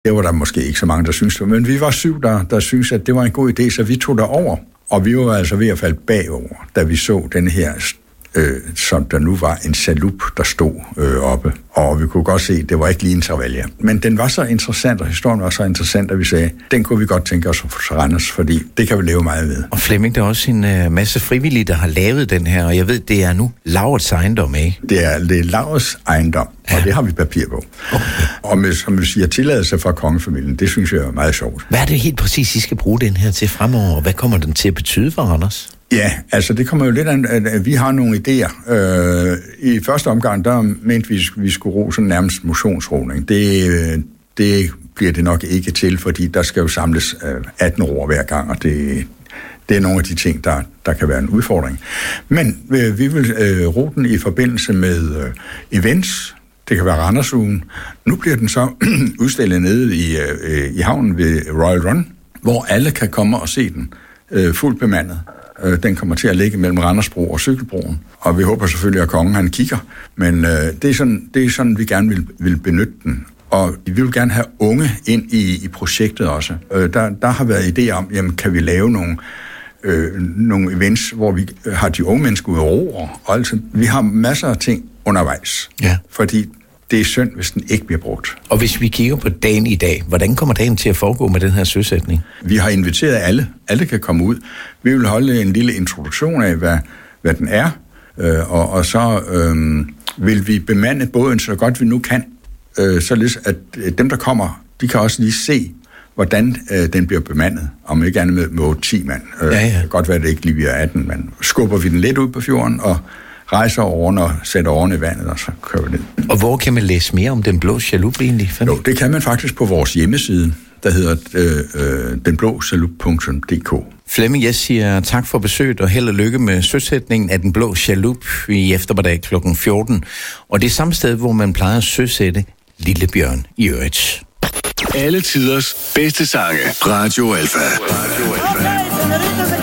Det var der måske ikke så mange, der syntes det, men vi var 7, der syntes, at det var en god idé, så vi tog derover. Og vi var altså ved at falde bagover, da vi så den her, som der nu var en chalup, der stod oppe. Og vi kunne godt se, at det var ikke lige en Servalia. Men den var så interessant, og historien var så interessant, at vi sagde, den kunne vi godt tænke os at få til Randers, fordi det kan vi leve meget ved. Og Flemming, der er også en masse frivillige, der har lavet den her, og jeg ved, det er nu Laurits ejendom, ikke? Det er Laurits ejendom, og det har vi papir på. Okay. Og med, som vi siger, tilladelse fra kongefamilien, det synes jeg er meget sjovt. Hvad er det helt præcis, I skal bruge den her til fremover, og hvad kommer den til at betyde for Randers? Ja, altså det kommer jo lidt an, at vi har nogle idéer. I første omgang, der mente vi skulle ro sådan nærmest motionsroning. Det bliver det nok ikke til, fordi der skal jo samles 18 roer hver gang, og det er nogle af de ting, der kan være en udfordring. Men vi vil ro den i forbindelse med events. Det kan være Randersugen. Nu bliver den så udstillet nede i havnen ved Royal Run, hvor alle kan komme og se den fuldt bemandet. Den kommer til at ligge mellem Randersbro og Cykelbroen, og vi håber selvfølgelig, at kongen han kigger, men det er sådan, vi gerne vil benytte den. Og vi vil gerne have unge ind i projektet også. Der har været idéer om, jamen kan vi lave nogle events, hvor vi har de unge mennesker ude og ro, og altså, vi har masser af ting undervejs, fordi det er synd, hvis den ikke bliver brugt. Og hvis vi kigger på dagen i dag, hvordan kommer dagen til at foregå med den her søsætning? Vi har inviteret alle. Alle kan komme ud. Vi vil holde en lille introduktion af, hvad den er, og så vil vi bemande båden så godt vi nu kan, således at dem, der kommer, de kan også lige se, hvordan den bliver bemandet, om ikke andet med 10 mand. Godt være, det ikke lige bliver 18 mand. Skubber vi den lidt ud på fjorden, og rejser over og sætter årene i vandet, og så kører vi ned. Og hvor kan man læse mere om Den Blå Chalup egentlig? Jo, det kan man faktisk på vores hjemmeside, der hedder denblåchalup.dk. Flemming, jeg siger tak for besøget, og held og lykke med søsætningen af Den Blå Chalup i eftermiddag kl. 14. Og det er samme sted, hvor man plejer at søsætte Lille Bjørn i øvrigt. Alle tiders bedste sange. Radio Alfa. Radio Alfa.